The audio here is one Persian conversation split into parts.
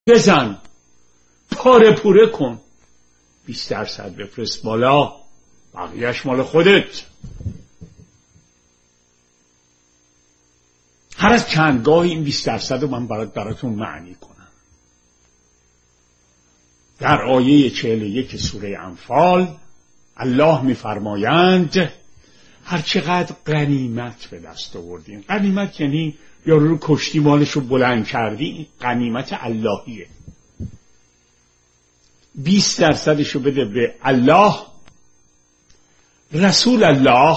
بزن، پاره پوره کن، 20% بفرست بالا، بقیهش مال خودت. هر از چندگاهی این 20% رو من براتون معنی کنم. در آیه 41 سوره انفال الله می‌فرمایند هر چقدر غنیمت به دست آوردین، غنیمت یعنی یارو رو کشتی مالش رو بلند کردی، غنیمت اللهیه، 20% رو بده به الله، رسول الله،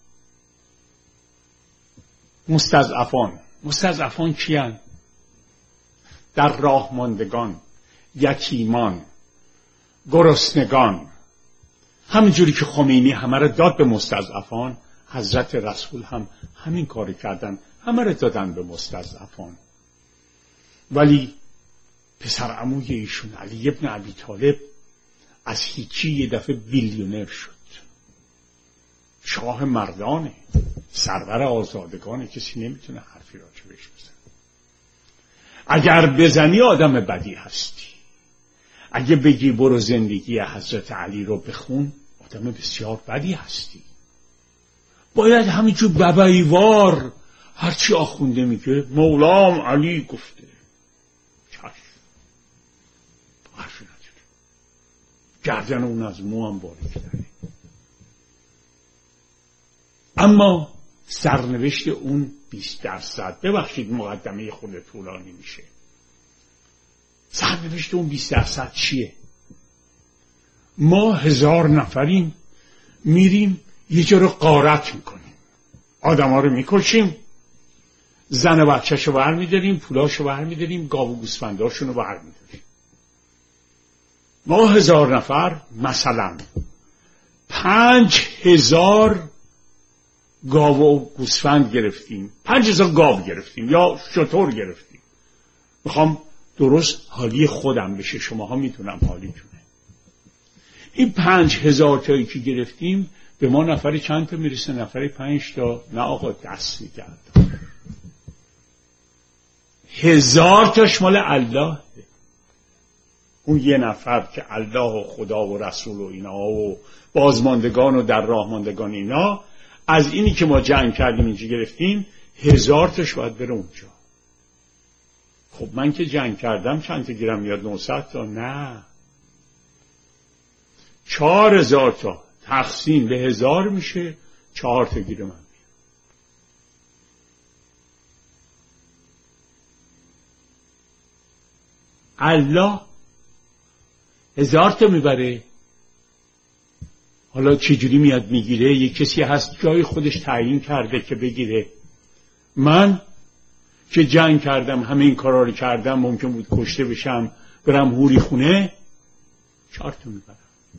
مستضعفان کیان؟ در راه ماندگان، یتیمان، گرسنگان. همینجوری که خمینی همه رو داد به مستضعفان، حضرت رسول هم همین کاری کردن، همه رو دادن به مستضعفان. ولی پسر عموی ایشون علی ابن ابی طالب از هیچی یه دفعه بیلیونر شد، شاه مردانه، سرور آزادگانه، کسی نمیتونه حرفی راجع بهش بزنه. اگر بزنی آدم بدی هستی، اگه بگی برو زندگی حضرت علی رو بخون، آدم بسیار بدی هستی. باید همینجور ببایوار هرچی آخونده میگه مولام علی گفته، چشم حرفی نداره، گردن اون از مو هم باریک داره. اما سرنوشت اون 20%، ببخشید مقدمه خود طولانی میشه، سرنوشت اون 20% چیه؟ ما 1000 نفریم، میریم یه جا رو غارت میکنیم، آدم ها رو میکشیم، زن و بچه‌شو برمیداریم، پولاشو برمیداریم، گاو و گوسفنداشونو برمیداریم. ما 1000 نفر مثلا 5000 گاو و گوسفند گرفتیم، 5000 گاو گرفتیم یا شتر گرفتیم. میخوام درست حالی خودم بشه، شماها میتونم حالیتونه. این 5000 تایی که گرفتیم به ما نفری چند تا میرسه؟ نفری 5 تا. نه آقا، دست میگرد، 1000 تاش مال الله. اون یه نفر که الله و خدا و رسول و اینا و بازماندگان و در راه ماندگان اینا، از اینی که ما جنگ کردیم اینجا گرفتیم، 1000 تاش باید بره اونجا. خب من که جنگ کردم چند تا گیرم میاد؟ 900 تا؟ نه، 4000 تا تقسیم به 1000 میشه 4 تا گیر من میاد. الله 1000 تا میبره. حالا چجوری میاد میگیره؟ یک کسی هست جای خودش تعیین کرده که بگیره. من که جنگ کردم، همه این کارا رو کردم، ممکن بود کشته بشم، برم هوری خونه، 4 تا میبرم.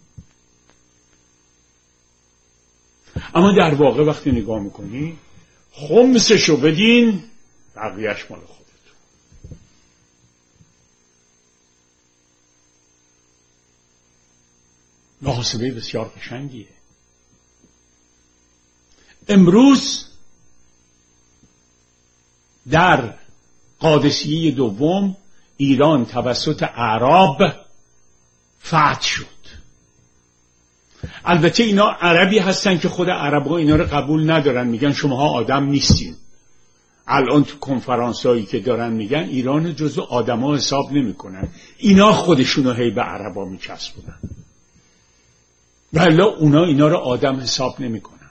اما در واقع وقتی نگاه میکنی، خمسشو بدین، بقیهش مال خودتون. محاسبه بسیار قشنگیه. امروز در قادسیه دوم ایران توسط اعراب فتح شد. البته اینا عربی هستن که خود عرب‌ها اینا رو قبول ندارن، میگن شماها آدم نیستین. الان تو کنفرانسایی که دارن میگن ایران جزو آدم‌ها حساب نمی‌کنن. اینا خودشونو هی به عربا میچسبونن، ولی اونا اینا رو آدم حساب نمی‌کنن.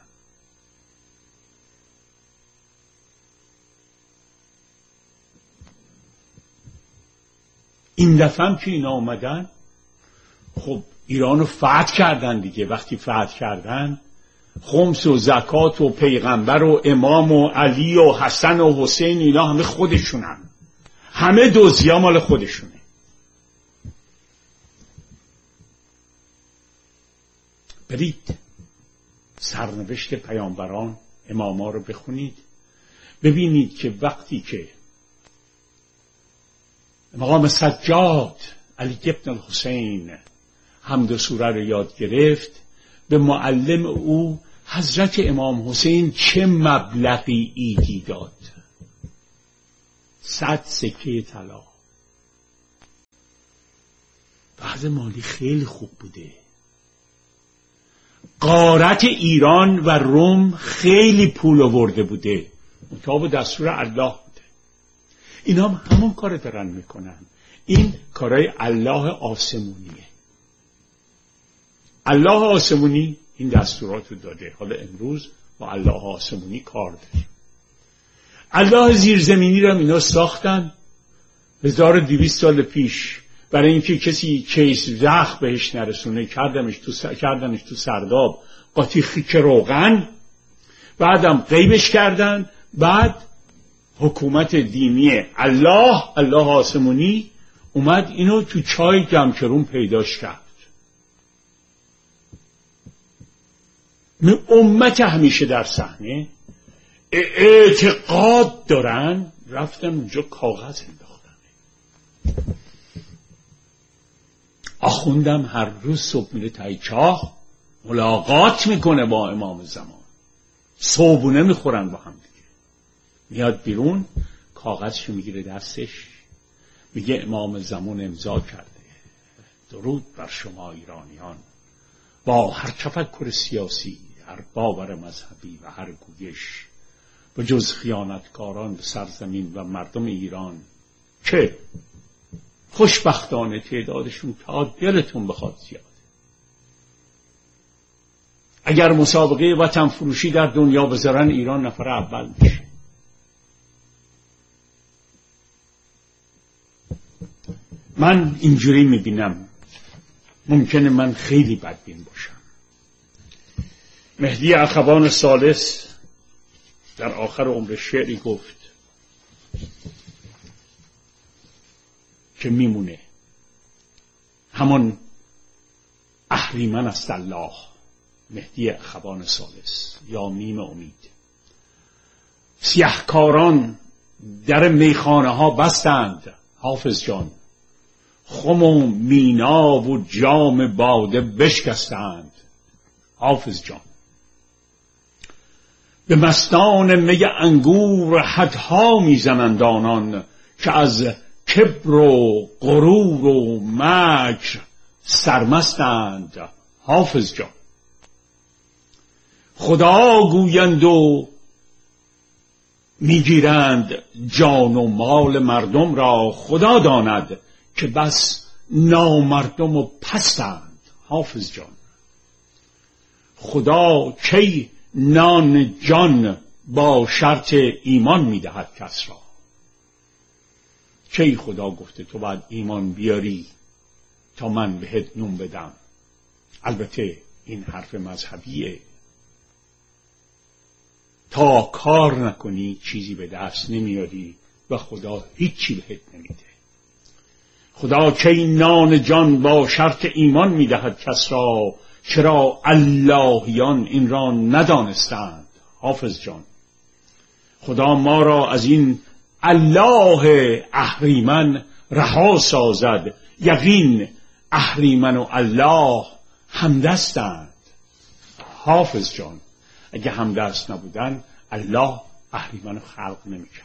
این دفعه هم که اینا اومدن، خب ایرانو فتح کردن دیگه. وقتی فتح کردن، خمس و زکات و پیغمبر و امام و علی و حسن و حسین، اینا همه خودشونن، همه دوزیا مال خودشونه. برید سرنوشت پیامبران، اماما رو بخونید، ببینید که وقتی که مقام سجاد علی ابن الحسین حمد و سوره رو یاد گرفت، به معلم او حضرت امام حسین چه مبلغی ایدی داد؟ 100 سکه طلا. وضع مالی خیلی خوب بوده. غارت ایران و روم خیلی پول آورده بوده، منتها به دستور الله بوده. اینا هم همون کار دارن میکنن. این کارای الله آسمونیه. الله آسمونی این دستورات رو داده. حالا امروز با الله آسمونی کار داره. الله زیرزمینی رو اینا ساختن 1200 سال پیش برای اینکه کسی کیس زخم بهش نرسونه. کردنش تو سرداب قاطی خیک روغن، بعدم غیبش کردن. بعد حکومت دینی الله آسمونی اومد اینو تو چای جمکرون پیداش کرد. امت همیشه در صحنه اعتقاد دارن، رفتن اونجا کاغذ انداختن. آخوندم هر روز صبح میره تای چاه ملاقات میکنه با امام زمان، صبحونه میخورن با هم دیگه. میاد بیرون کاغذشو میگیره دستش، میگه امام زمان امضا کرده درود بر شما ایرانیان، با هر تفکر سیاسی، هر باور مذهبی و هر گویش، به جز خیانتکاران به سرزمین و مردم ایران که خوشبختانه تعدادشون تا دلتون بخواد زیاده. اگر مسابقه وطن فروشی در دنیا بذارن ایران نفر اول میشه. من اینجوری میبینم، ممکنه من خیلی بدبین باشم. مهدی اخوان ثالث در آخر عمر شعری گفت که میمونه همان اهریمن است الله. مهدی اخوان ثالث یا میم امید. سیهکاران در میخانه ها بستند حافظ جان، خم و مینا و جام باده بشکستند حافظ جان. به مستان می انگور حدها میزنند آنان، که از کبر و غرور و مکر سرمستند حافظ جان. خدا گویند و میگیرند جان و مال مردم را، خدا داند که بس نامردم و پستند حافظ جان. خدا کی نان جان با شرط ایمان میدهد کس را، کی خدا گفته تو باید ایمان بیاری تا من بهت نون بدم. البته این حرف مذهبیه. تا کار نکنی چیزی به دست نمیاری و خدا هیچی بهت نمیده. خدا کی نان جان با شرط ایمان میدهد کس را، چرا اللهیان این را ندانستند حافظ جان. خدا ما را از این الله اهریمن رها سازد، یقین اهریمن و الله همدستند حافظ جان. اگه همدست نبودن الله اهریمن رو خلق نمی‌کرد.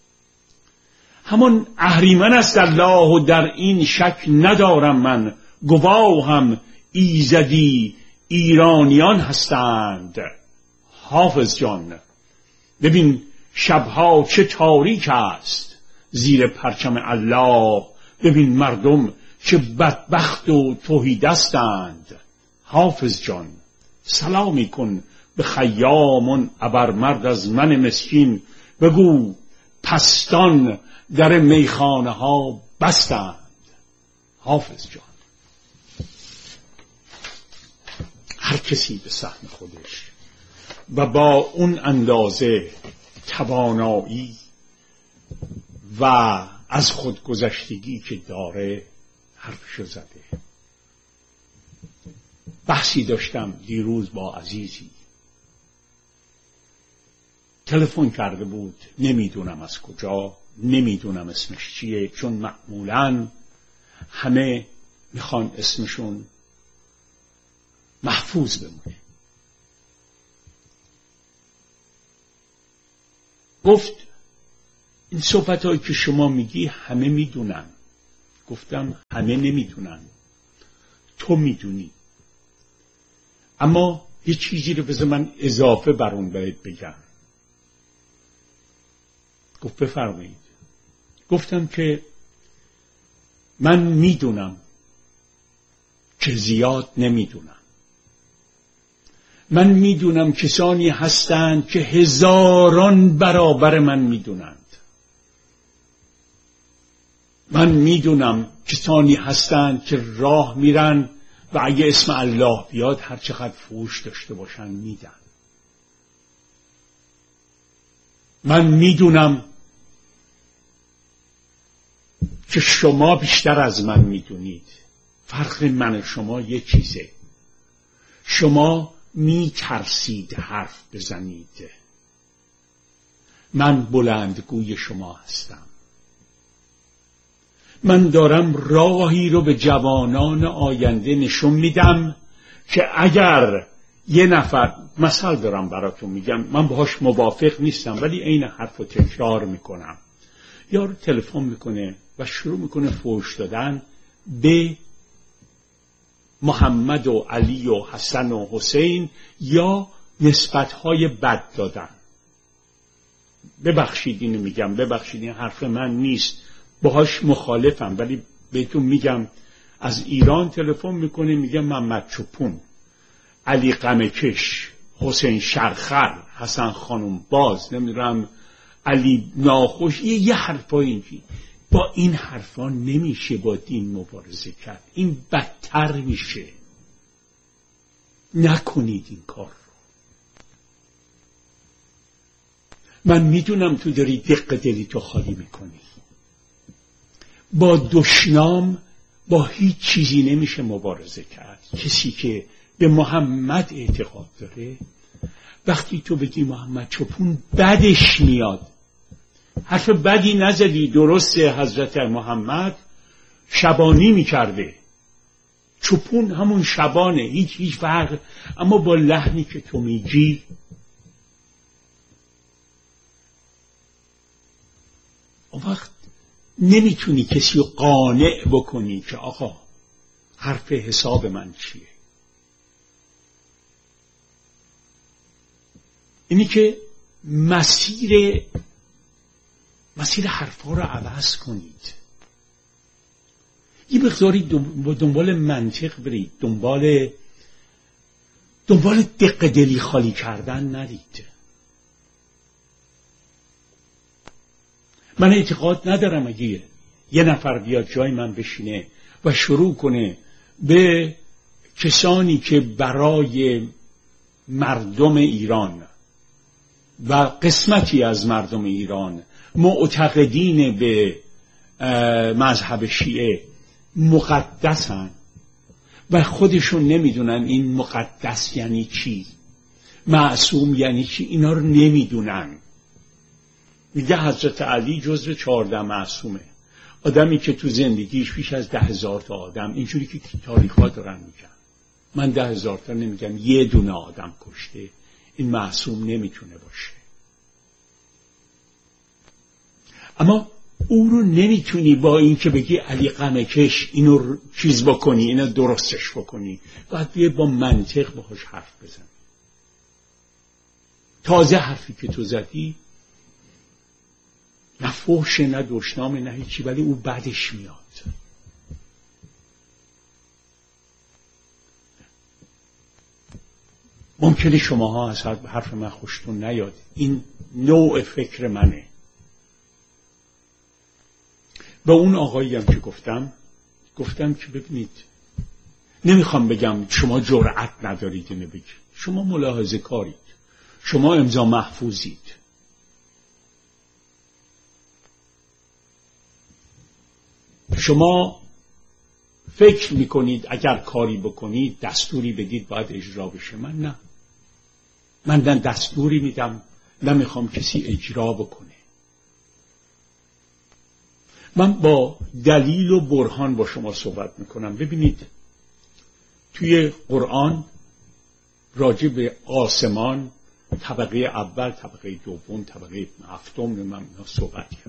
همون اهریمن است الله و در این شک ندارم من، گواهم ایزدی ایرانیان هستند حافظ جان. ببین شبها چه تاریک است زیر پرچم الله، ببین مردم چه بدبخت و تهیدستند حافظ جان. سلامی کن به خیامون ابرمرد از من مسکین، بگو پستان در میخانه ها بستند حافظ جان. هر کسی به سهم خودش و با اون اندازه توانایی و از خودگذشتگی که داره حرفشو زده. بحثی داشتم دیروز با عزیزی، تلفن کرده بود، نمیدونم از کجا، نمیدونم اسمش چیه، چون معمولاً همه میخوان اسمشون محفوظ بمونه. گفت این صحبتایی که شما میگی همه میدونن. گفتم همه نمیدونن. تو میدونی. اما یه چیزی رو بذار من اضافه بر اون باید بگم. گفت بفرمایید. گفتم که من میدونم که زیاد نمیدونم. من میدونم کسانی هستند که هزاران برابر من میدونند. من میدونم کسانی هستند که راه میرن و اگه اسم الله بیاد هر چقدر فحش داشته باشن میدن. من میدونم که شما بیشتر از من میدونید. فرق من و شما یه چیزه. شما میترسید حرف بزنید. من بلندگوی شما هستم. من دارم راهی رو به جوانان آینده نشون میدم که اگر یه نفر، مثال دارم براتون میگم، من باهاش موافق نیستم ولی عین حرف رو تکرار میکنم. یارو تلفن میکنه و شروع میکنه فحش دادن به محمد و علی و حسن و حسین یا نسبتهای بد دادن. ببخشید اینو میگم، ببخشید این حرف من نیست، باهاش مخالفم، ولی بهتون میگم از ایران تلفن میکنه میگه محمد چوپون، علی غمکش، حسین شرخر، حسن خانم باز، نمیدونم علی ناخوش، یه حرفا اینجی. با این حرفا نمیشه با دین مبارزه کرد. این بدتر میشه. نکنید این کار رو. من میدونم تو داری دق دلی تو خالی میکنی. با دشنام با هیچ چیزی نمیشه مبارزه کرد. کسی که به محمد اعتقاد داره وقتی تو بگی محمد چوپون بدش میاد. حرف بدی نزدی، درسته حضرت محمد شبانی میکرده، چوپون همون شبانه، هیچ فرق، اما با لحنی که تو میگی اون وقت نمیتونی کسی رو قانع بکنی که آقا حرف حساب من چیه. اینی که مسیر حرفا رو عوض کنید. یه مقداری دنبال منطق برید، دنبال دق دلی خالی کردن نرید. من اعتقاد ندارم اگه یه نفر بیاد جای من بشینه و شروع کنه به کسانی که برای مردم ایران و قسمتی از مردم ایران معتقدین به مذهب شیعه مقدسن و خودشون نمیدونن این مقدس یعنی چی، معصوم یعنی چی، اینا رو نمیدونن. میگه حضرت علی جزو 14 معصومه، آدمی که تو زندگیش بیش از 10,000 تا آدم، اینجوری که تاریخ‌ها دارن میگن، من 10,000 تا نمیگم، یه دونه آدم کشته، این معصوم نمیتونه باشه. اما او رو نمیتونی با این که بگی علی غمکش اینو چیز بکنی، اینو درستش بکنی، باید بیای با منطق باهاش حرف بزنی. تازه حرفی که تو زدی نه فحشه نه دشنامه نه هیچی، ولی او بعدش میاد. ممکنه شماها از حرف من خوشتون نیاد، این نوع فکر منه. به اون آقایی هم که گفتم که ببینید، نمیخوام بگم شما جرأت ندارید اینو بگید، شما ملاحظه کارید، شما امضا محفوظید، شما فکر میکنید اگر کاری بکنید دستوری بدید باید اجرا بشه. من نه، من نه دستوری میدم نه میخوام کسی اجرا بکنه. من با دلیل و برهان با شما صحبت میکنم. ببینید توی قرآن راجع به آسمان، طبقه اول، طبقه دوم، طبقه هفتم من صحبت کرد.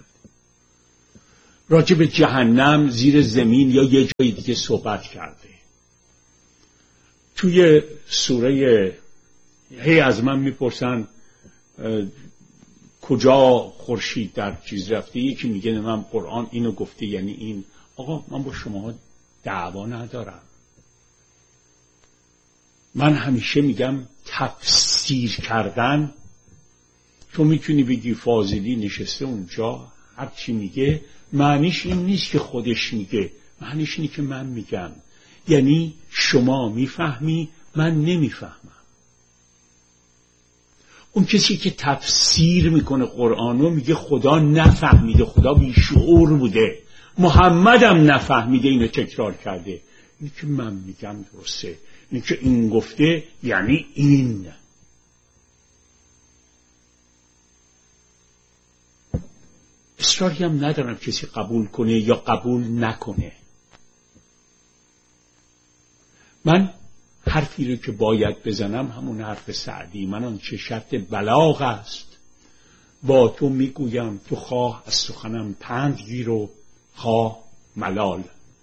راجع به جهنم، زیر زمین یا یه جای دیگه صحبت کرده. توی سوره هی از من میپرسن کجا خورشید در چیز رفته، یکی میگه من قرآن اینو گفته یعنی این. آقا من با شما دعوا ندارم. من همیشه میگم تفسیر کردن، تو میتونی بگی فاضلی نشسته اونجا هر چی میگه معنیش این نیست که خودش میگه، معنیش اینه که من میگم. یعنی شما میفهمی من نمیفهمم. اون کسی که تفسیر میکنه قرآنو میگه خدا نفهمیده، خدا بیشعور بوده، محمدم نفهمیده، اینو تکرار کرده. اینی که من میگم درسته، اینی که این گفته یعنی این. اصراری هم ندارم کسی قبول کنه یا قبول نکنه. من حرفی رو که باید بزنم همون حرف سعدی، من آنچه شرط بلاغ است با تو میگویم، تو خواه از سخنم پند گیر و خواه ملال.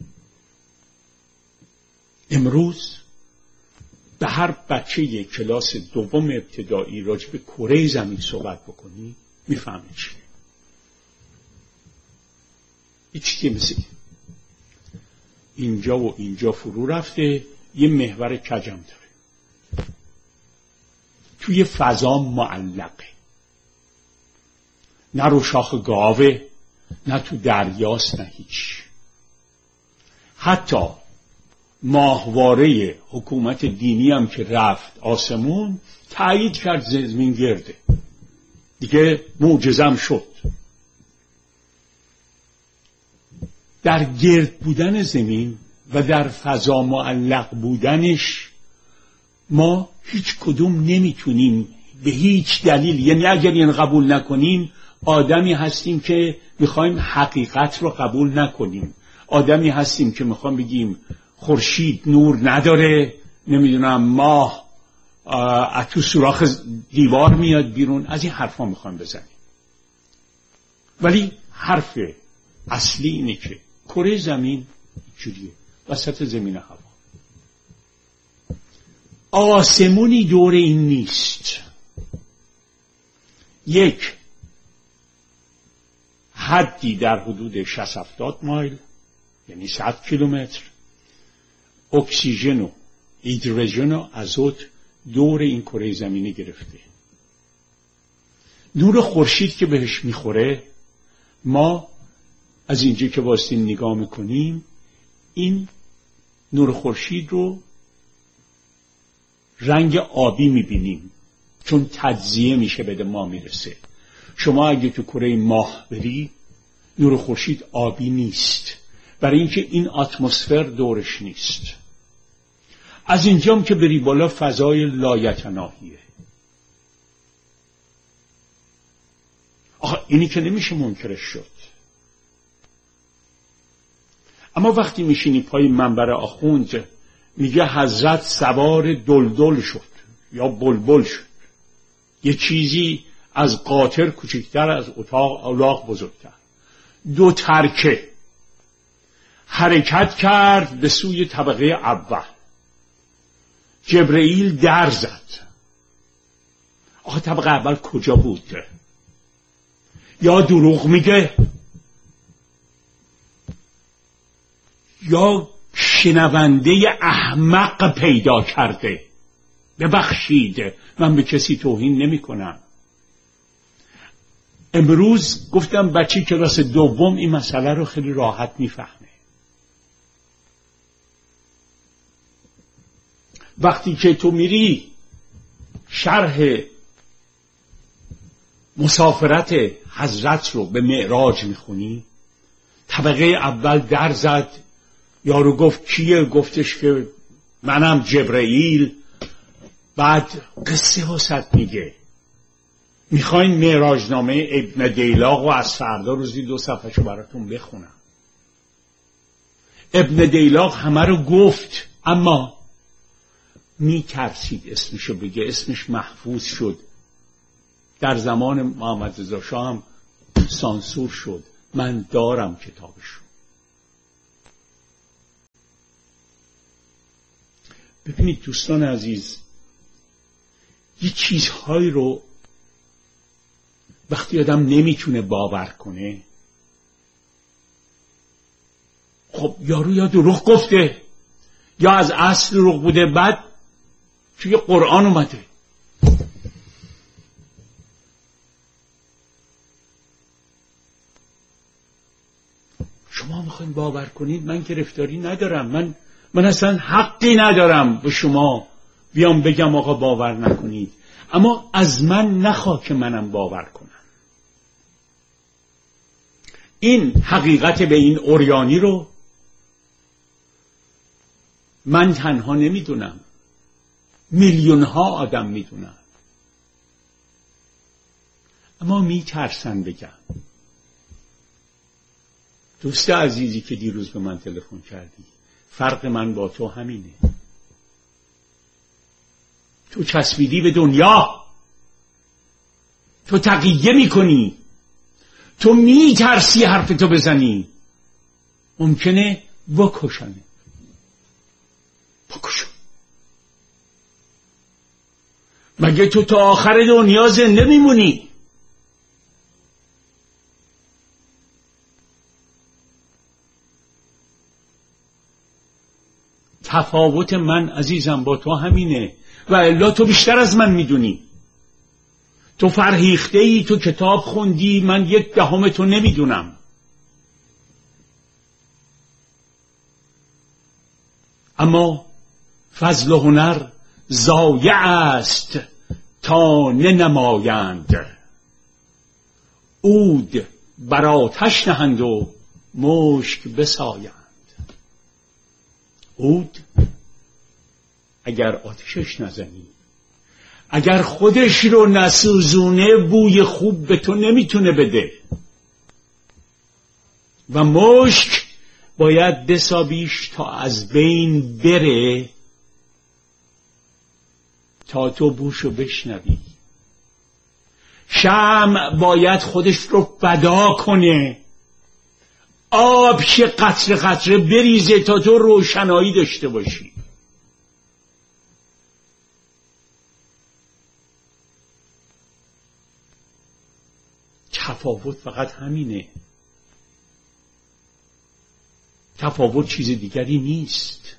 امروز به هر بچه کلاس دوم ابتدایی راجع به کره زمین صحبت بکنی میفهمه چیه. هیچ مثل اینجا و اینجا فرو رفته، یه محور کجم داره، توی فضا معلقه، نه رو شاخ گاوه نه تو دریاست نه هیچ. حتی ماهواره حکومت دینی هم که رفت آسمون تایید کرد زمین گرده، دیگه معجزم شد. در گرد بودن زمین و در فضا معلق بودنش ما هیچ کدوم نمیتونیم به هیچ دلیل، یعنی اگر این قبول نکنیم آدمی هستیم که میخوایم حقیقت رو قبول نکنیم، آدمی هستیم که میخوایم بگیم خورشید نور نداره، نمیدونم ماه از تو سوراخ دیوار میاد بیرون، از این حرفا میخوایم بزنیم. ولی حرف اصلی اینه که کره زمین جوریه، وسط زمین هوا آسمونی دور این نیست. یک حدی در حدود 60-70 مایل یعنی 100 کیلومتر اکسیژن و هیدروژن و آزوت دور این کره زمینی گرفته. نور خورشید که بهش میخوره، ما از اینجا که واسطین نگاه میکنیم این نور خورشید رو رنگ آبی میبینیم چون تجزیه میشه به ما میرسه. شما اگه تو کره ماه بری نور خورشید آبی نیست، برای اینکه این اتمسفر دورش نیست. از اینجام که بری بالا فضای لایتناهیه. آخه اینی که نمیشه منکرش شد. اما وقتی میشینی پای منبر آخوند میگه حضرت سوار دلدل شد یا بلبل شد، یه چیزی از قاطر کوچکتر از الاغ بزرگتر، دو ترکه حرکت کرد به سوی طبقه اول، جبرئیل در زد. آخه طبقه اول کجا بود؟ یا دروغ میگه یا شنونده احمق پیدا کرده. ببخشید من به کسی توهین نمی کنم. امروز گفتم بچه کلاس دوم این مسئله رو خیلی راحت میفهمه. وقتی که تو میری شرح مسافرت حضرت رو به معراج میخونی، طبقه اول در زد، یارو گفت کیه؟ گفتش که منم جبرئیل. بعد قصه واسط میگه. میخواین معراجنامه ابن دیلاغ و از فردا روزی 2 صفحه‌شو براتون بخونم. ابن دیلاغ همه رو گفت اما میترسید اسمشو بگه، اسمش محفوظ شد. در زمان محمد رضا شاه هم سانسور شد. من دارم کتابشو. ببینید دوستان عزیز، یه چیزهایی رو وقتی آدم نمیتونه باور کنه، خب یارو یا دروغ گفته یا از اصل دروغ بوده، بعد توی قرآن اومده. شما میخواین باور کنید من گرفتاری ندارم، من اصلا حقی ندارم به شما بیام بگم آقا باور نکنید، اما از من نخواه که منم باور کنم. این حقیقت به این عریانی رو من تنها نمیدونم، میلیون ها آدم میدونن، اما میترسن بگم. دوست عزیزی که دیروز به من تلفن کردی، فرق من با تو همینه. تو چسبیدی به دنیا، تو تقیه میکنی، تو میترسی حرفتو بزنی، ممکنه بکشن. مگه تو تا آخر دنیا زنده میمونی؟ تفاوت من عزیزم با تو همینه، و الا تو بیشتر از من میدونی. تو فرهیخته ای، تو کتاب خوندی، من 1/10 تو نمیدونم. اما فضل و هنر ضایع است تا ننمایند، عود بر آتش نهند و مشک بسایند. عود اگر آتشش نزنی، اگر خودش رو نسوزونه، بوی خوب به تو نمیتونه بده. و مشک باید بسابیش تا از بین بره تا تو بوشو بشنوی. شمع باید خودش رو فدا کنه، آب که قطره قطره بریزه تا تو روشنایی داشته باشی. تفاوت فقط همینه. تفاوت چیز دیگری نیست.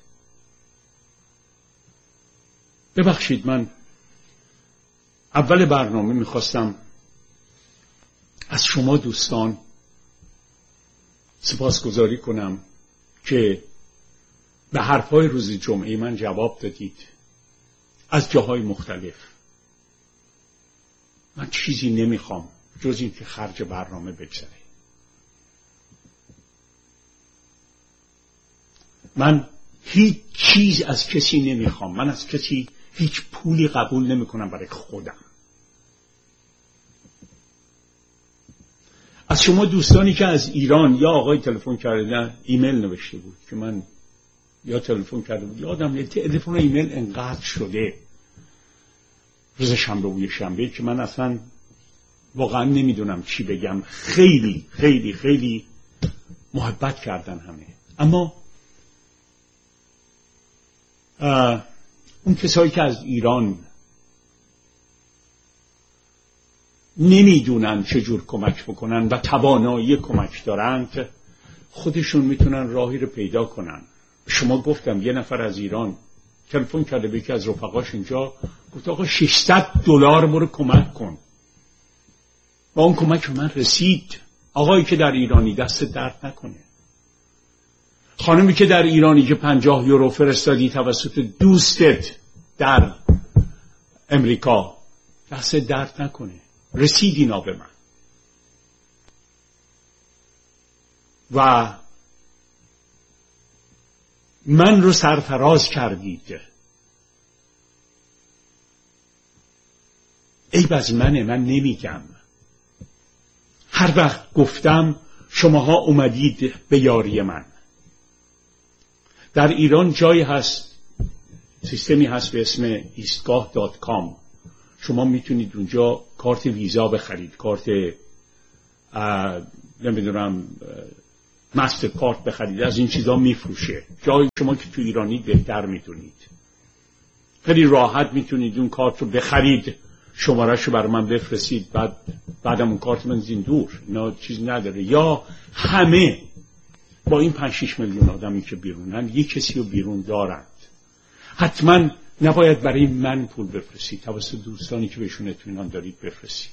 ببخشید، من اول برنامه میخواستم از شما دوستان سپاسگزاری کنم که به حرفهای روز جمعه من جواب دادید از جاهای مختلف. من چیزی نمیخوام جز این که خرج برنامه بگذره. من هیچ چیز از کسی نمیخوام. من از کسی هیچ پولی قبول نمیکنم برای خودم. از شما دوستانی که از ایران، یا آقای تلفن کردن، ایمیل نوشته بود که من، یا تلفن کرده بود، یادم تلفن و ایمیل انقدر شده روز شنبه و شنبه که من اصلا واقعا نمیدونم چی بگم. خیلی خیلی خیلی محبت کردن همه. اما اون کسایی که از ایران نمیدونن چجور کمک بکنن و توانایی کمک دارند، خودشون میتونن راهی رو پیدا کنن. شما گفتم یه نفر از ایران تلفن کرده به یکی از رفقاش اینجا، گفت آقا $600 برو کمک کن. و اون کمک من رسید. آقایی که در ایرانی دست درد نکنه. خانمی که در ایرانی که 50 یورو فرستادی توسط دوستت در امریکا، دست درد نکنه. رسید اینا به من. و من رو سرفراز کردید. عیب از منه، من نمیگم. هر وقت گفتم شماها اومدید به یاری من. در ایران جایی هست، سیستمی هست به اسم ایستگاه.com. شما میتونید اونجا کارت ویزا بخرید، کارت نمیدونم مستر کارت بخرید، از این چیزا میفروشه. جایی شما که تو ایرانی بهتر میدونید. خیلی راحت میتونید اون کارت رو بخرید، شماره‌اش رو برای من بفرستید، بعدم اون کارت من زین دور، اینا چیز نداره. یا همه با این 5-6 میلیون آدمی که بیرونن یک کسی رو بیرون دارند. حتما نباید برای من پول بفرستید، توسط دوستانی که بهشون اطمینان دارید بفرستید.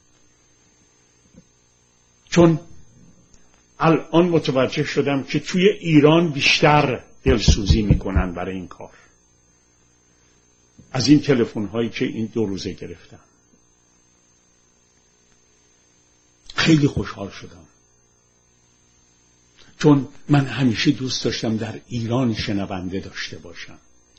چون الان متوجه شدم که توی ایران بیشتر دلسوزی میکنن برای این کار از این تلفن هایی که این 2 روزه گرفتم. خیلی خوشحال شدم، چون من همیشه دوست داشتم در ایران شنونده داشته باشم.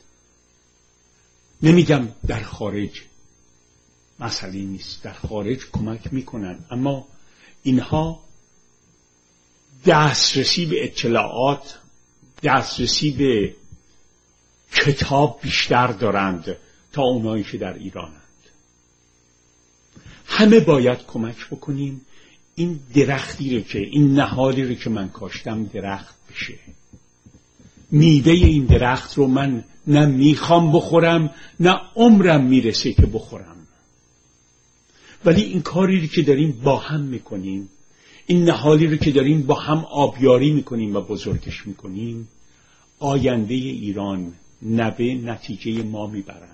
نمیگم در خارج مسئله نیست، در خارج کمک میکنن، اما اینها دسترسی به اطلاعات، دسترسی به کتاب بیشتر دارند تا اونایی که در ایرانند. همه باید کمک بکنیم این درختی رو که، این نهالی رو که من کاشتم درخت بشه. میوه این درخت رو من نه میخوام بخورم نه عمرم میرسه که بخورم، ولی این کاری رو که داریم با هم میکنیم، این نهالی رو که داریم با هم آبیاری میکنیم و بزرگش میکنیم، آینده ایران نبه نتیجه ما میبرند.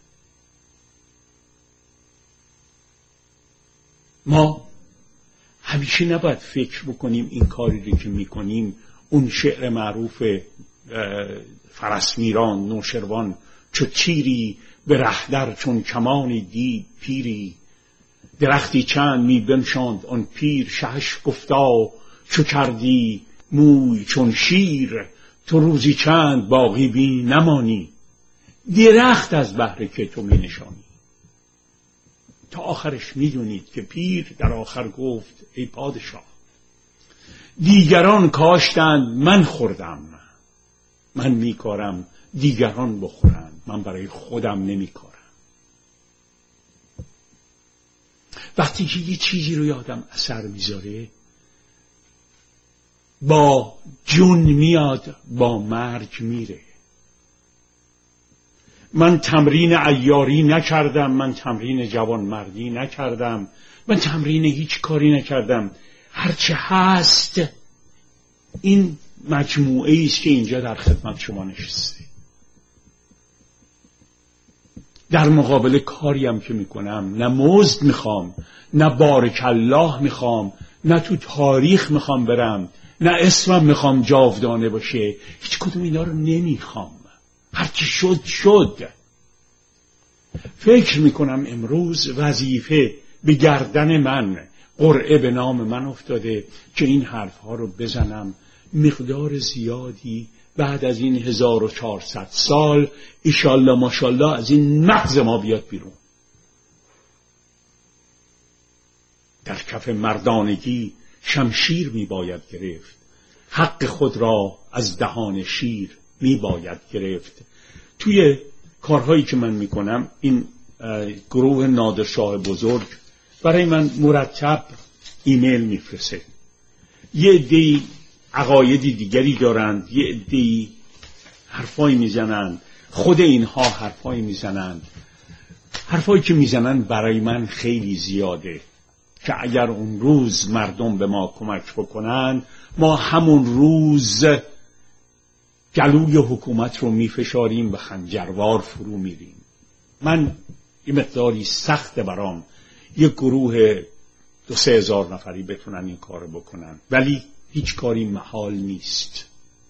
ما همیشه نباید فکر بکنیم این کاری رو که میکنیم، اون شعر معروف فرسمیران نوشروان، چو تیری به رهدر چون کمانی دید پیری، درختی چند می بنشاند آن پیر، شهش گفتا چو کردی موی چون شیر، تو روزی چند باقی بی نمانی، درخت از بهر که تو می نشانی. تا آخرش می دونید که پیر در آخر گفت ای پادشاه، دیگران کاشتند من خوردم، من می کارم دیگران بخورند، من برای خودم نمی کارم. وقتی که یه چیزی رو یادم اثر میذاره، با جون میاد با مرگ میره. من تمرین عیاری نکردم، من تمرین جوانمردی نکردم، من تمرین هیچ کاری نکردم. هرچه هست این مجموعه است که اینجا در خدمت شما نشسته. در مقابل کاریم که میکنم نه مزد میخوام، نه بارک الله میخوام، نه تو تاریخ میخوام برم، نه اسمم میخوام جاودانه باشه. هیچ کدوم اینا رو نمیخوام. هرچی شد شد. فکر میکنم امروز وظیفه به گردن من، قرعه به نام من افتاده که این حرفها رو بزنم. مقدار زیادی بعد از این 1400 سال ایشالله ماشالله از این مغز ما بیاد بیرون. در کف مردانگی شمشیر می باید گرفت، حق خود را از دهان شیر می باید گرفت. توی کارهایی که من میکنم این گروه نادرشاه بزرگ برای من مرتب ایمیل میفرسته. یه عده‌ای عقایدی دیگری دارند، یه عده‌ای حرفایی میزنند، خود اینها حرفایی میزنند. حرفایی که میزنند برای من خیلی زیاده که اگر اون روز مردم به ما کمک بکنن، ما همون روز گلوی حکومت رو میفشاریم و خنجروار فرو میریم. من یه مقداری سخت برام یه گروه 2-3 هزار نفری بتونن این کار بکنن، ولی هیچ کاری محال نیست.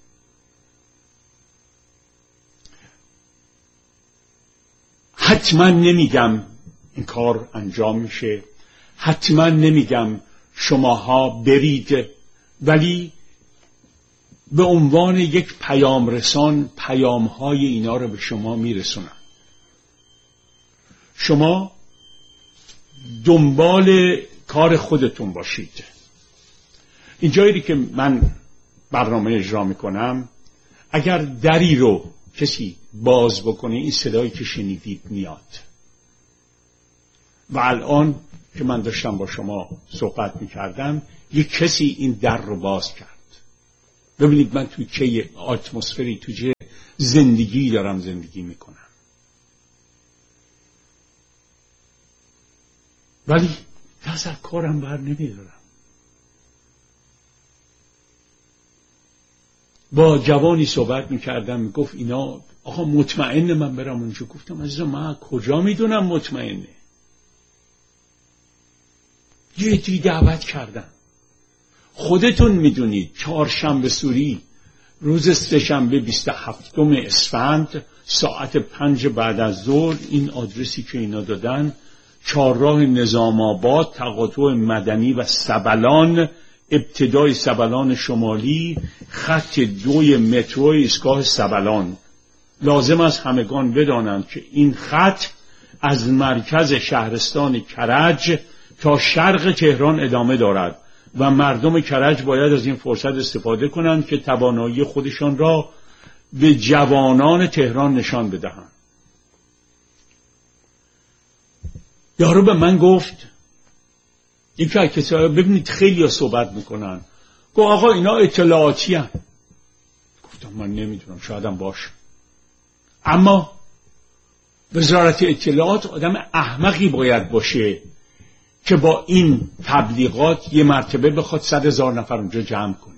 حتما نمیگم این کار انجام میشه، حتما نمیگم شماها برید، ولی به عنوان یک پیام رسان پیام‌های اینا رو به شما میرسونم. شما دنبال کار خودتون باشید. اینجایی که من برنامه اجرا میکنم، اگر دری رو کسی باز بکنه این صدایی که شنیدید میاد. و الان که من داشتم با شما صحبت میکردم یک کسی این در رو باز کرد. ببینید من توی چه اتمسفری، توی چه زندگی دارم زندگی میکنم. ولی دست از کارم بر نمیدارم. با جوانی صحبت میکردم، میگفت اینا آقا مطمئن من برم اونجا. گفتم عزیزم من کجا میدونم مطمئنه؟ یه دی دعوت کردم، خودتون میدونید چهارشنبه سوری روز سه‌شنبه 27 اسفند ساعت 5 بعد از ظهر، این آدرسی که اینا دادن، چهارراه نظام آباد، تقاطع مدنی و سبلان، ابتدای سبلان شمالی، خط 2 مترو ایستگاه سبلان. لازم است همگان بدانند که این خط از مرکز شهرستان کرج تا شرق تهران ادامه دارد و مردم کرج باید از این فرصت استفاده کنند که توانایی خودشان را به جوانان تهران نشان بدهند. یارو به من گفت، یکی از کسایی ببینید خیلی ها صحبت میکنن، گفت آقا اینا اطلاعاتی هست. گفتم من نمیدونم، شایدم باشه، اما وزارت اطلاعات آدم احمقی باید باشه که با این تبلیغات یه مرتبه بخواد 100,000 نفر اونجا جمع کنه.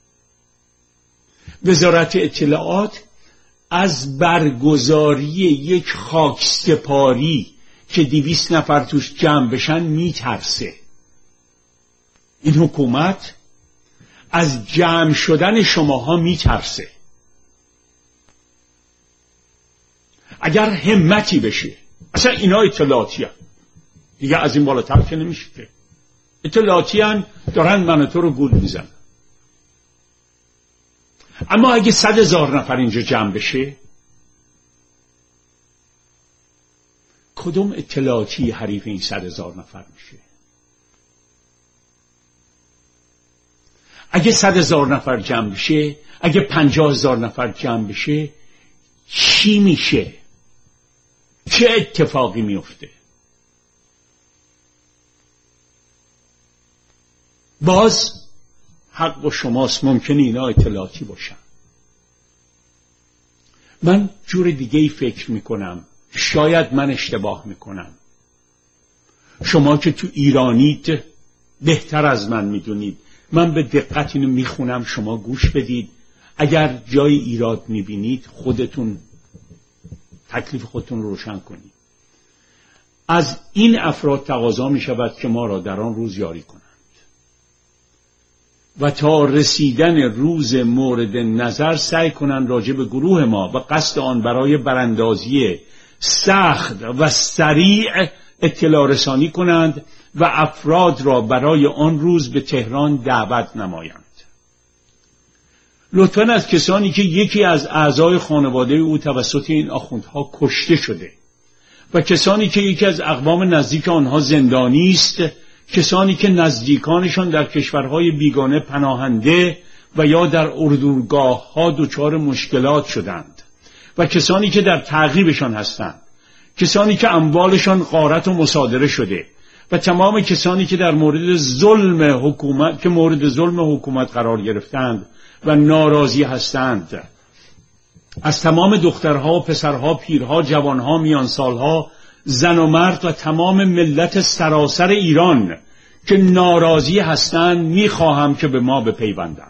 وزارت اطلاعات از برگزاری یک خاکسپاری که 200 نفر توش جمع بشن میترسه. این حکومت از جمع شدن شماها میترسه. اگر همتی بشه، اصلا اینا اطلاعاتی هست دیگه، از این بالاتر که نمیشه که. اطلاعاتی هست دارن من تو رو گول میزن. اما اگه 100,000 نفر اینجا جمع بشه، کدوم اطلاعاتی حریف این 100,000 نفر میشه؟ اگه 100,000 نفر جمع بشه، اگه 50,000 نفر جمع بشه، چی میشه؟ چه اتفاقی میفته؟ باز حق با شماست، ممکنه اینا اطلاعاتی باشن. من جور دیگه ای فکر میکنم، شاید من اشتباه میکنم. شما که تو ایرانید بهتر از من میدونید. من به دقت اینو میخونم، شما گوش بدید. اگر جای ایراد میبینید خودتون تکلیف خودتون رو روشن کنید. از این افراد تقاضا میشود که ما را در آن روز یاری کنند و تا رسیدن روز مورد نظر سعی کنند راجع به گروه ما و قصد آن برای براندازی سخت و سریع اطلاع رسانی کنند و افراد را برای آن روز به تهران دعوت نمایند. لطفاً از کسانی که یکی از اعضای خانواده او توسط این آخوندها کشته شده و کسانی که یکی از اقوام نزدیک آنها زندانی است، کسانی که نزدیکانشان در کشورهای بیگانه پناهنده و یا در اردوگاه‌ها دچار مشکلات شدند و کسانی که در تعقیبشان هستند، کسانی که اموالشان غارت و مصادره شده و تمام کسانی که در مورد ظلم حکومت قرار گرفتند و ناراضی هستند، از تمام دخترها و پسرها، پیرها، جوانها، میانسالها، زن و مرد و تمام ملت سراسر ایران که ناراضی هستند میخواهم که به ما بپیوندند.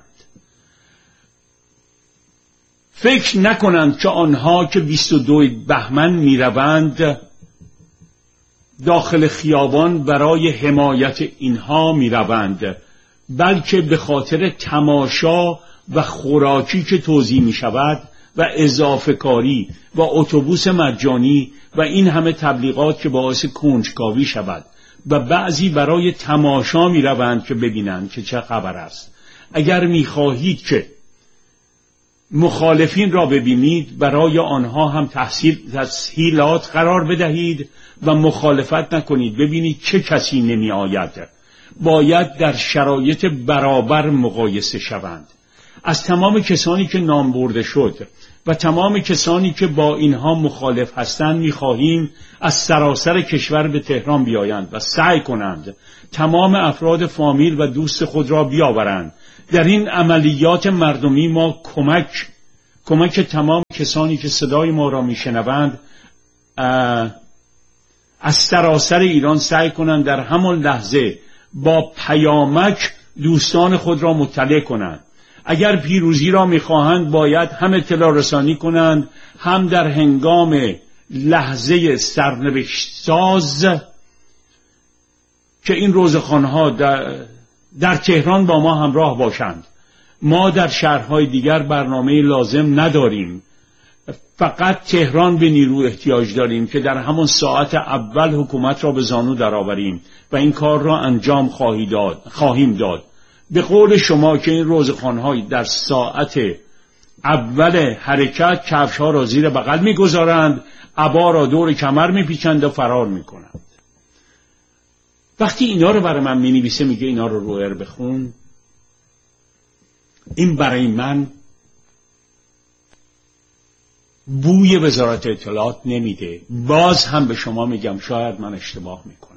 فکر نکنند که آنها که 22 بهمن میروند داخل خیابان برای حمایت اینها میروند، بلکه به خاطر تماشا و خوراکی که توزیع می شود و اضافه کاری و اتوبوس مجانی و این همه تبلیغات که باعث کنجکاوی شود و بعضی برای تماشا می روند که ببینند که چه خبر است. اگر می خواهید که مخالفین را ببینید، برای آنها هم تسهیلات قرار بدهید و مخالفت نکنید. ببینید چه کسی نمی آید. باید در شرایط برابر مقایسه شوند. از تمام کسانی که نام برده شد و تمام کسانی که با اینها مخالف هستند می‌خواهیم از سراسر کشور به تهران بیایند و سعی کنند تمام افراد فامیل و دوست خود را بیاورند. در این عملیات مردمی ما کمک تمام کسانی که صدای ما را میشنوند از سراسر ایران سعی کنند در همان لحظه با پیامک دوستان خود را مطلع کنند. اگر پیروزی را می‌خواهند باید هم اطلاع رسانی کنند، هم در هنگام لحظه سرنوشت ساز که این روزخوان‌ها در تهران با ما همراه باشند. ما در شهرهای دیگر برنامه لازم نداریم، فقط تهران به نیرو احتیاج داریم که در همان ساعت اول حکومت را به زانو درآوریم و این کار را انجام خواهیم داد. به قول شما که این روزخوان‌ها در ساعت اول حرکت کفش‌ها را زیر بغل می‌گذارند، عبا را دور کمر می‌پیچند و فرار می‌کنند. وقتی اینا رو برای من می‌نویسه میگه اینا رو روئر بخون، این برای من بوی وزارت اطلاعات نمیده. باز هم به شما میگم شاید من اشتباه میکنم.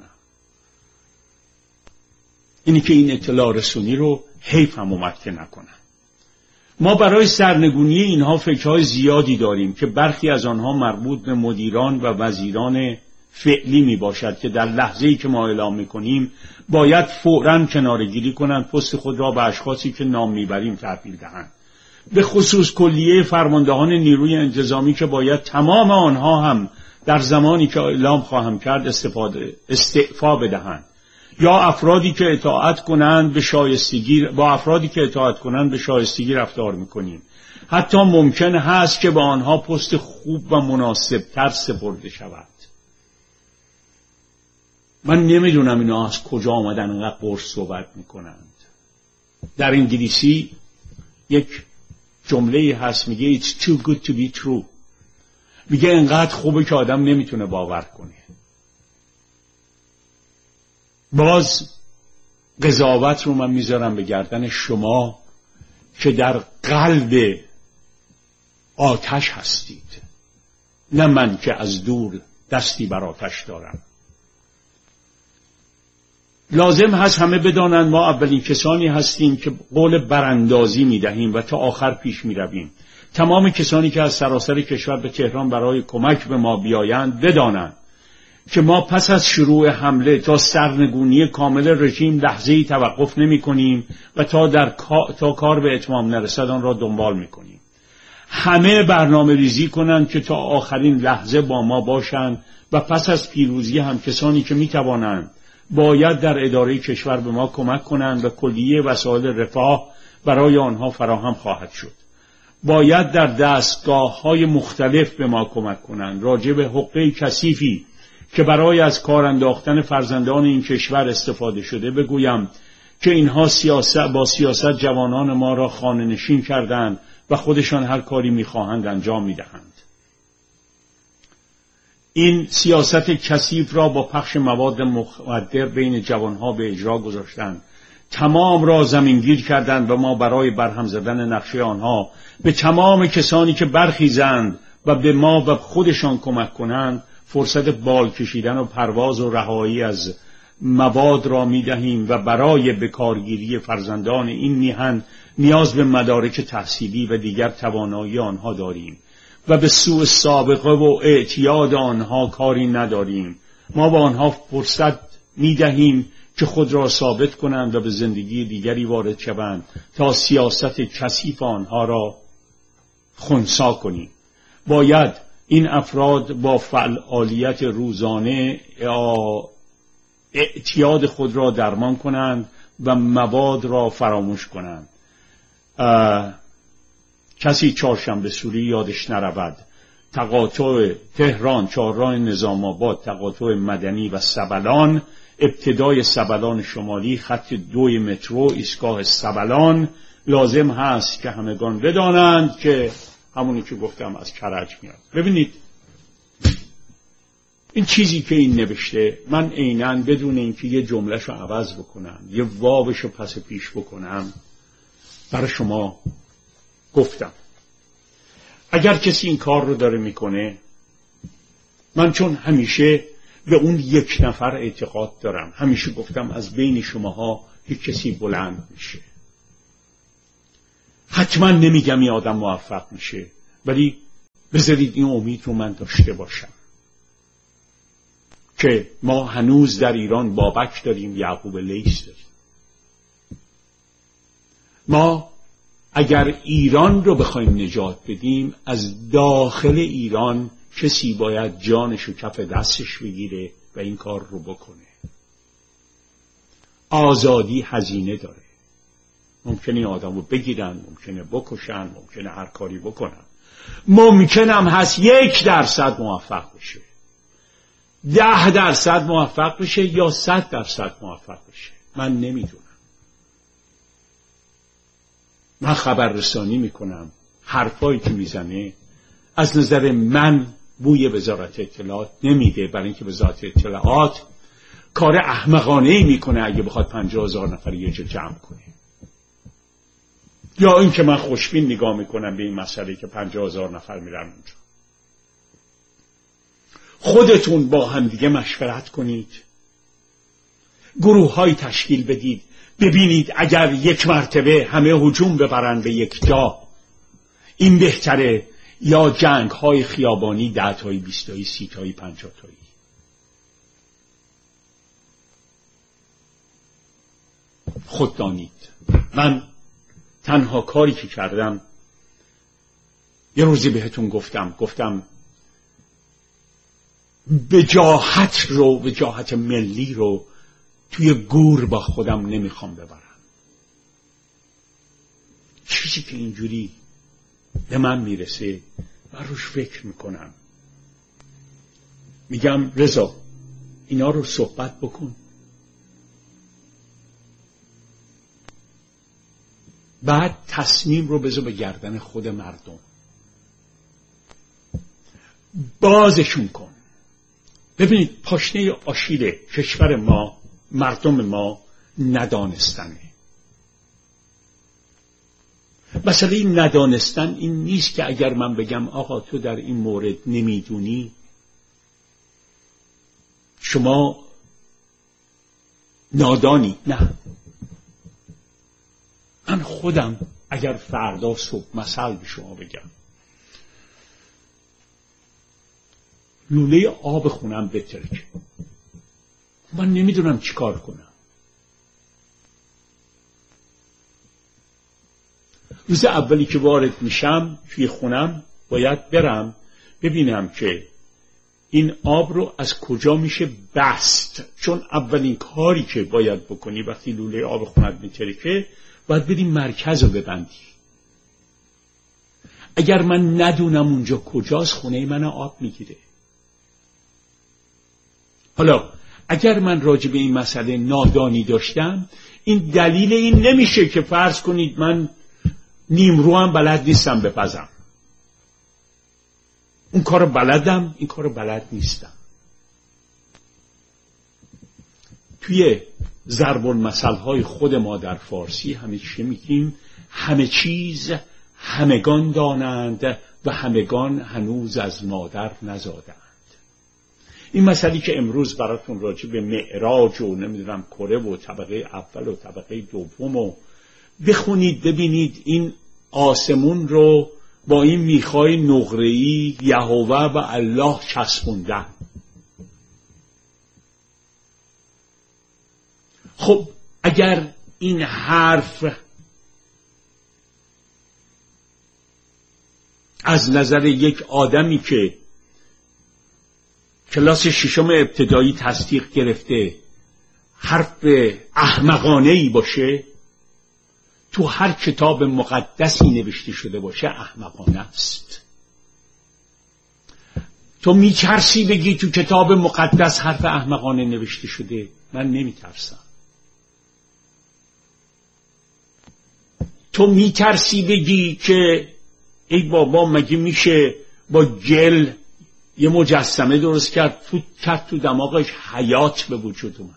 اینی که این اطلاع رسونی رو حیف هم اومد که نکنم. ما برای سرنگونی اینها فکرهای زیادی داریم که برخی از آنها مربوط به مدیران و وزیران فعلی می باشد که در لحظه‌ای که ما اعلام میکنیم باید فوراً کناره‌گیری کنند، پست خود را به اشخاصی که نام میبریم تحویل دهند. به خصوص کلیه فرماندهان نیروی انتظامی که باید تمام آنها هم در زمانی که اعلام خواهم کرد استعفا بدهند، یا افرادی که اطاعت کنند به شایستگی با افرادی که اطاعت کنند به شایستگی رفتار میکنیم. حتی ممکن هست که به آنها پست خوب و مناسب تر سپرده شود. من نمیدونم اینا از کجا آمدن اونقدر قرص صحبت میکنند. در انگلیسی یک جمله هست میگه It's too good to be true. میگه انقدر خوبه که آدم نمیتونه باور کنه. باز قضاوت رو من میذارم به گردن شما که در قلب آتش هستید، نه من که از دور دستی بر آتش دارم. لازم هست همه بدانند ما اولین کسانی هستیم که قول براندازی میدهیم و تا آخر پیش میرویم. تمام کسانی که از سراسر کشور به تهران برای کمک به ما بیایند بدانند که ما پس از شروع حمله تا سرنگونی کامل رژیم لحظه‌ای توقف نمی‌کنیم و تا کار به اتمام نرسد آن را دنبال می‌کنیم. همه برنامه ریزی کنند که تا آخرین لحظه با ما باشند و پس از پیروزی هم کسانی که می‌توانند باید در اداره کشور به ما کمک کنند و کلیه وسایل رفاه برای آنها فراهم خواهد شد. باید در دستگاه‌های مختلف به ما کمک کنند. راجع به حقه کثیفی که برای از کار انداختن فرزندان این کشور استفاده شده بگویم که اینها با سیاست جوانان ما را خانه نشین کردند و خودشان هر کاری می‌خواهند انجام می‌دهند. این سیاست کثیف را با پخش مواد مخدر بین جوانها به اجرا گذاشتند. تمام را زمینگیر کردند و ما برای برهم زدن نقشه آنها به تمام کسانی که برخیزند و به ما و خودشان کمک کنند فرصت بال کشیدن و پرواز و رهایی از مواد را می‌دهیم و برای بکارگیری فرزندان این میهن نیاز به مدارک تحصیلی و دیگر توانایی آنها داریم و به سوء سابقه و اعتیاد آنها کاری نداریم. ما با آنها فرصت می‌دهیم که خود را ثابت کنند و به زندگی دیگری وارد شوند تا سیاست کثیف آنها را خنثی کنیم. باید این افراد با فعالیت روزانه اعتیاد خود را درمان کنند و مواد را فراموش کنند. کسی چهارشنبه سوری یادش نرود. تقاطع تهران، چهارراه نظام آباد، تقاطع مدنی و سبلان، ابتدای سبلان شمالی، خط 2 مترو، ایستگاه سبلان. لازم هست که همگان بدانند که همونی که گفتم از کرج میاد. ببینید این چیزی که این نوشته، من عیناً بدون اینکه یه جملهشو عوض بکنم، یه واوشو پس پیش بکنم، برای شما گفتم. اگر کسی این کار رو داره میکنه، من چون همیشه به اون یک نفر اعتقاد دارم، همیشه گفتم از بین شماها یک کسی بلند میشه. حتما نمیگم این آدم موفق میشه، ولی بذارید این امید رو من داشته باشم. که ما هنوز در ایران بابک داریم، یعقوب لیث داریم. ما اگر ایران رو بخوایم نجات بدیم، از داخل ایران کسی باید جانشو کف دستش بگیره و این کار رو بکنه. آزادی هزینه داره. ممکنه این آدم رو بگیرن، ممکنه بکشن، ممکنه هر کاری بکنن. ممکنه هم هست 1% موفق بشه، 10% موفق بشه یا 100% موفق بشه. من نمیدونم. من خبررسانی میکنم، حرفایی که میزنه از نظر من بوی وزارت اطلاعات نمیده، برای اینکه وزارت اطلاعات کار احمقانه‌ای میکنه اگه بخواد 50,000 نفر یه جا جمع کنه. یا اینکه من خوشبین نگاه میکنم به این مسئله که 50,000 نفر میرن اونجا. خودتون با هم دیگه مشورت کنید، گروه‌های تشکیل بدید، ببینید اگر یک مرتبه همه هجوم ببرن به یک جا این بهتره یا جنگ‌های خیابانی 10 تایی 20 تایی 30 تایی 50 تایی. خود دانید. من تنها کاری که کردم، یه روزی بهتون گفتم وجاهت ملی رو توی گور با خودم نمیخوام ببرم. چیزی که اینجوری به من میرسه من روش فکر میکنم، میگم رضا اینا رو صحبت بکن، بعد تصمیم رو بذار به گردن خود مردم، بازشون کن. ببینید پاشنه آشیل کشور ما، مردم ما ندانستنه. مثلا این ندانستن این نیست که اگر من بگم آقا تو در این مورد نمیدونی، شما نادانی. نه، من خودم اگر فردا صبح مثل به شما بگم لوله آب خونم بترکه، من نمیدونم چی کار کنم. روز اولی که وارد میشم توی خونم باید برم ببینم که این آب رو از کجا میشه بست، چون اولین کاری که باید بکنی وقتی لوله آب خونت میترکه باید بریم مرکز رو ببندی. اگر من ندونم اونجا کجاست خونه من آب میگیره. حالا اگر من راجع به این مسئله نادانی داشتم، این دلیل این نمیشه که فرض کنید من نیمرو هم بلد نیستم بپزم. اون کار بلدم، این کار بلد نیستم. توی ضرب المثل‌های خود ما در فارسی همیشه میگیم همه چیز همگان دانند و همگان هنوز از مادر نزادند. این مسئله که امروز براتون راجع به معراج و نمیدونم کره و طبقه اول و طبقه دوم و بخونید ببینید این آسمون رو با این میخای نقره‌ای یهوه و الله چسبوندن. خب اگر این حرف از نظر یک آدمی که کلاس ششم ابتدایی تصدیق گرفته حرف احمقانه‌ای باشه، تو هر کتاب مقدسی نوشته شده باشه احمقانه است. تو میترسی بگی تو کتاب مقدس حرف احمقانه نوشته شده؟ من نمیترسم. تو میترسی بگی که ای بابا مگه میشه با گل یه مجسمه درست کرد تو دماغش حیات به وجود اومد؟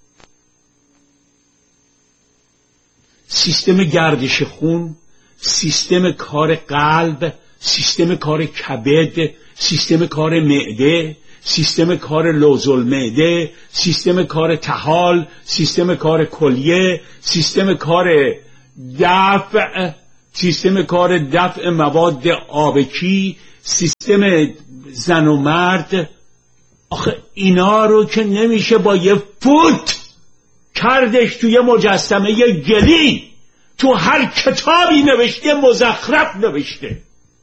سیستم گردش خون، سیستم کار قلب، سیستم کار کبد، سیستم کار معده، سیستم کار لوزالمعده، سیستم کار طحال، سیستم کار کلیه، سیستم کار دفع، سیستم کار دفع مواد آبکی، سیستم زن و مرد، آخه اینا رو که نمیشه با یه فوت کردش توی مجسمه گلی. تو هر کتابی نوشته، مزخرف نوشته.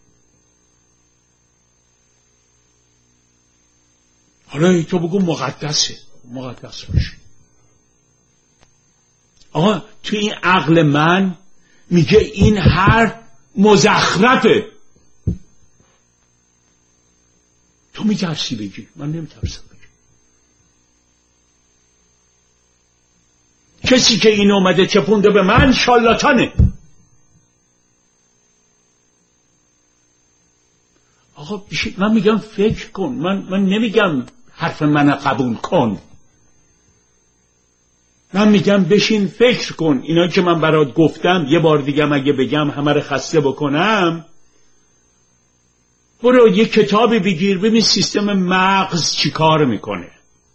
حالا تو بگو مقدسه، مقدس باشه. آقا تو این عقل من میگه این حرف مزخرفه. تو میترسی بگی، من نمیترسم بگی. کسی که این اومده چپونده به من شالاتانه. آقا من میگم فکر کن، من نمیگم حرف من قبول کن، من میگم بشین فکر کن. اینا که من برات گفتم یه بار دیگه اگه بگم همه رو خسته بکنم، برو یه کتابی بگیر ببین سیستم مغز چی کار میکنه،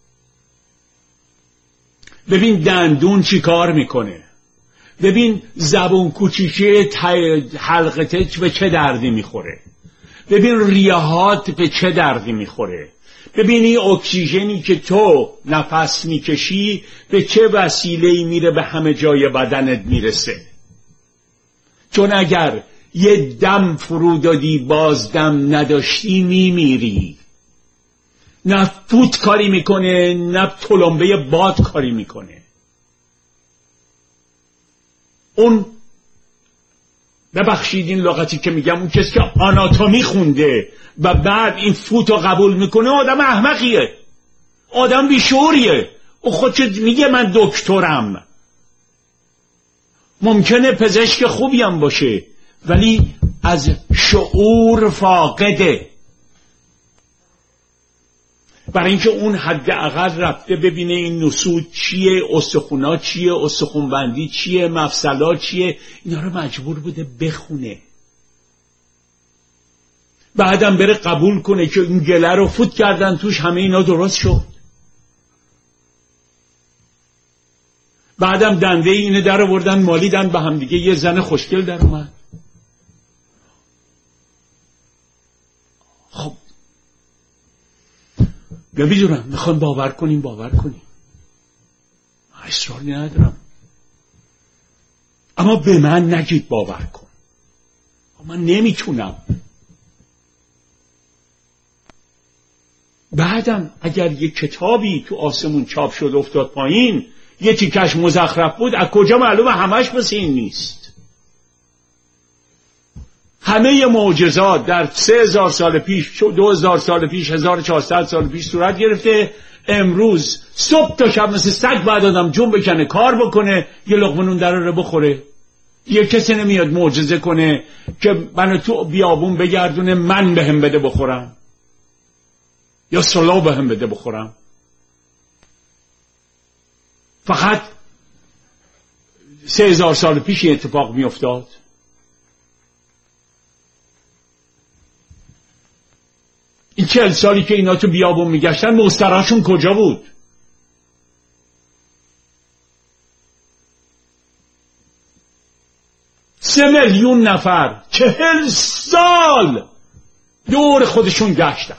ببین دندون چی کار میکنه، ببین زبون کوچیکه حلقته به چه دردی میخوره، ببین ریهات به چه دردی میخوره، ببین این اکسیژنی که تو نفس میکشی به چه وسیله‌ای میره به همه جای بدنت میرسه. چون اگر یه دم فرو دادی باز دم نداشتی میمیری. نه فوت کاری میکنه نه تلمبه باد کاری میکنه. اون ببخشید این لغتی که میگم، اون کسی که آناتومی خونده و بعد این فوت رو قبول میکنه آدم احمقیه، آدم بیشوریه. او خودش میگه من دکترم، ممکنه پزشک خوبی هم باشه ولی از شعور فاقده. برای اینکه اون حداقل رفته ببینه این نسوج چیه، استخونا چیه، استخونبندی چیه، مفصلا چیه، اینا رو مجبور بوده بخونه. بعدم بره قبول کنه که این گله رو فوت کردن توش همه اینا درست شد. بعدم دنده اینه در آوردن مالیدن به هم دیگه، یه زن خوشگل در اومد. خب نمیدونم، میخوام باور کنیم باور کنیم، اصراری ندارم، اما به من نگید باور کن، من نمیتونم. بعدم اگر یه کتابی تو آسمون چاپ شد افتاد پایین، یه تیکش مزخرف بود، از کجا معلومه همش مثل این نیست؟ همه معجزات در 3000 سال پیش، 2000 سال پیش، 1400 سال پیش صورت گرفته. امروز صبح تا شب مثل سگ بعد آدم جون بکنه، کار بکنه، یه لقمه نون در رو بخوره. یه کسی نمیاد معجزه کنه که منو تو بیابون بگردونه من بهم بده بخورم یا سلا بهم بده بخورم. فقط 3000 سال پیش این اتفاق می افتاد. این 40 سالی که اینا تو بیابون میگشتن مستراشون کجا بود؟ سه میلیون نفر 40 سال دور خودشون گشتن.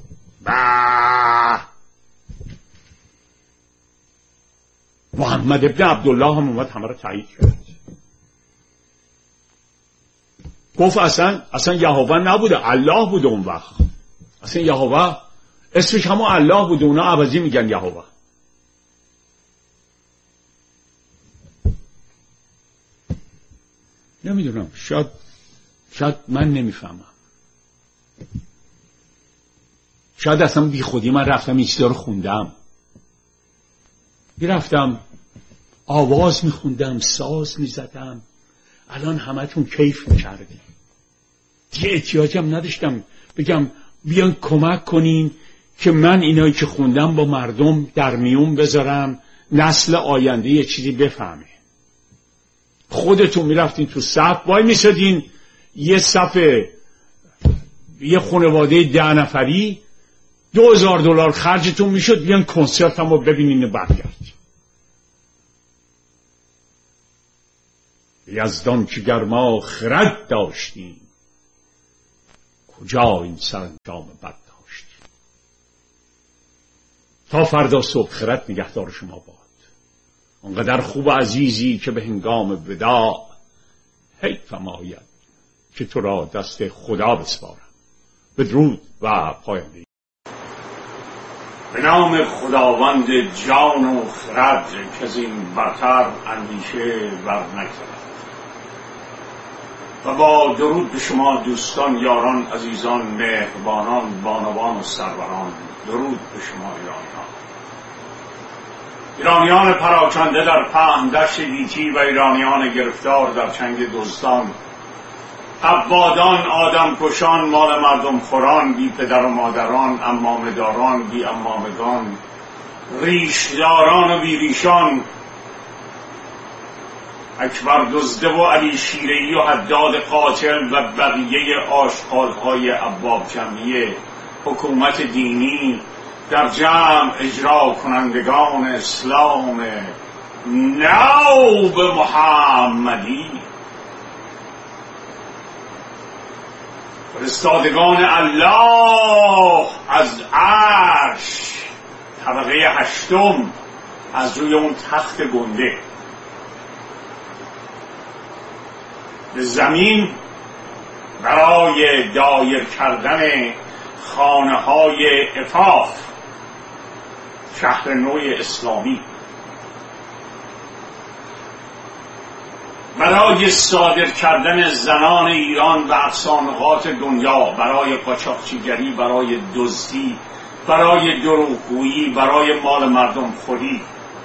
محمد ابن عبدالله هم اومد همه رو تایید کرد، گفت اصلا یهوه نبوده، الله بوده اون وقت. اصلا یهوه اسمش همون الله بوده، اونا عوضی میگن یهوه. نمیدونم، شاید من نمیفهمم، شاید اصلا بی خودی من رفتم این چیزا رو خوندم، رفتم آواز میخوندم، ساز میزدم، الان همتون کیف میکردیم. دیگه احتیاجم نداشتم بگم بیان کمک کنین که من اینایی که خوندم با مردم در میون بذارم، نسل آینده یه چیزی بفهمه. خودتون میرفتین تو صف وای میسادین، یه صف یه خانواده 10 نفری $2000 خرجتون میشد، بیان کنسرت هم رو ببینین و برگرد. یزدان که گر ما خرد داشتیم، کجا این سرانجام بد داشتیم. تا فردا صبح خرد نگهدار شما باد. اونقدر خوب و عزیزی که به هنگام وداع حیفم آید که تو را دست خدا بسپارم. بدرود و پاینده. به نام خداوند جان و خرد که از این برتر اندیشه بر نگذرد. و با درود به شما دوستان، یاران، عزیزان، مهربانان، بانوان و سروران، درود به شما ایرانیان پراکنده در پهن دشت گیتی و ایرانیان گرفتار در چنگ دزدان، عبادان، آدم کشان، مال مردم خوران، بی پدر و مادران، عمامه داران، بی عمامگان، ریشداران و بی ریشان، اکبر دزده و علی شیره‌ای و حداد قاتل و بقیه آشغال‌های ابواب جمعیه، حکومت دینی در جمع اجرا کنندگان اسلام نو به محمدی، فرستادگان الله از عرش طبقه هشتم از روی اون تخت گنده به زمین برای دایر کردن خانه‌های عفاف شهر نو اسلامی، برای صادر کردن زنان ایران و اقصانقاط دنیا، برای قاچاقچیگری، برای دزدی، برای دروغگویی، برای مال مردم خوری،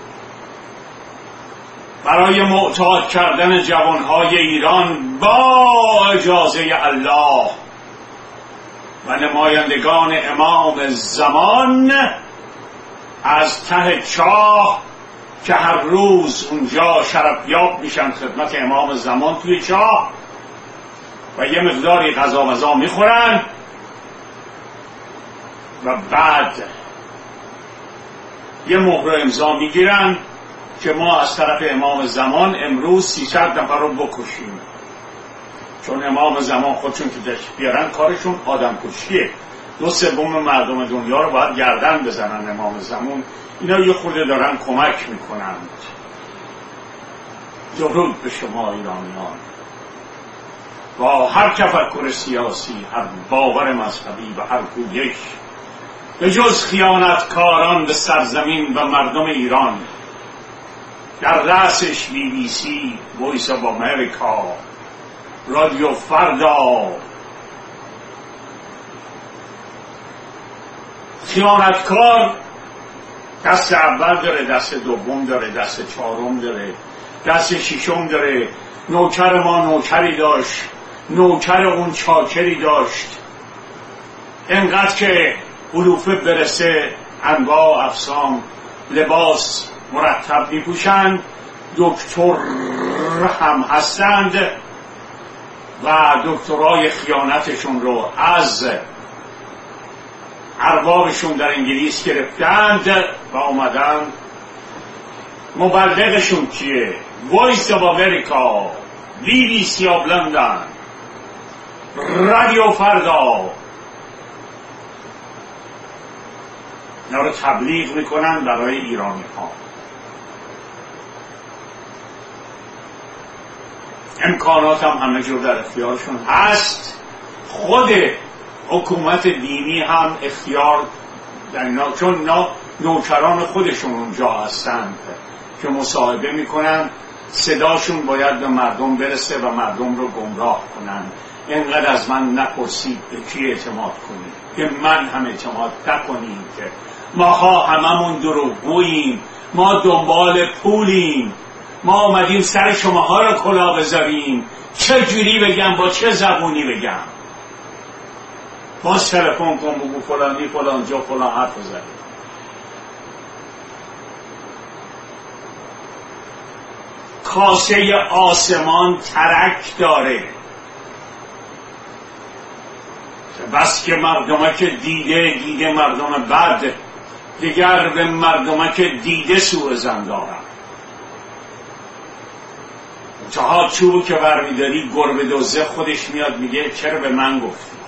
برای معتاد کردن جوانهای ایران با اجازه الله و نمایندگان امام زمان از ته چاه که هر روز اونجا شرفیاب میشن خدمت امام زمان توی چاه و یه مقداری غذا مزا میخورن و بعد یه مهر امضا میگیرن که ما از طرف امام زمان امروز 300 نفر رو بکشیم، چون امام زمان خودشون که تشریف بیارن کارشون آدم کشیه. 2/3 مردم دنیا رو باید گردن بزنن امام زمان. اینا یه خورده دارن کمک میکنند. درود به شما ایرانیان. با هر تفکر سیاسی، هر باور مذهبی و هر گویش، به جز خیانتکاران به سرزمین و مردم ایران، در رأسش BBC، وایس آف امریکا، رادیو فردا، خیانتکار دست اول داره، دست دوم داره، دست چهارم داره، دست ششم داره. نوکر ما نوکری داشت، نوکر اون چاکری داشت. انقدر که علوفه برسه انواع اقسام لباس مرتب میپوشند، دکتر هم هستند و دکترای خیانتشون رو از اربابشون در انگلیس گرفتند و آمدن. مبلغشون کیه؟ وایس آف امریکا، BBC آف لندن، رادیو فردا. اینا رو تبلیغ میکنن برای ایرانی ها. امکانات هم همه جور در اختیارشون هست. خود حکومت دینی هم اختیار در اینا، چون اینا نوکران خودشون اونجا هستند که مصاحبه میکنن. صداشون باید به مردم برسه و مردم رو گمراه کنن. اینقدر از من نپرسید به کی اعتماد کنید، به من هم اعتماد نکنید. ما هممون دروغگوییم، ما دنبال پولیم، ما آمدیم سر شماها رو کلاه بذاریم. چه جوری بگم، با چه زبونی بگم؟ باز تلفن کن بگو فلانی فلان جا فلان حرف بزنی. کاسه آسمان ترک داره. بس که مردمک دیده مردم بد، دیگر به مردمک دیده سوء ظن دارم. چهار چوب که برمیداری گربه دوزه خودش میاد میگه چرا به من گفتی؟